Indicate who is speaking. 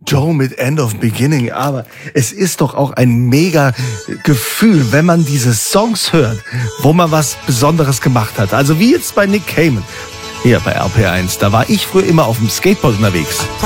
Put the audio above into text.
Speaker 1: Joe mit End of Beginning, aber es ist doch auch ein mega Gefühl, wenn man diese Songs hört, wo man was Besonderes gemacht hat. Also wie jetzt bei Nick Cayman. Hier bei RPR1, da war ich früher immer auf dem Skateboard unterwegs.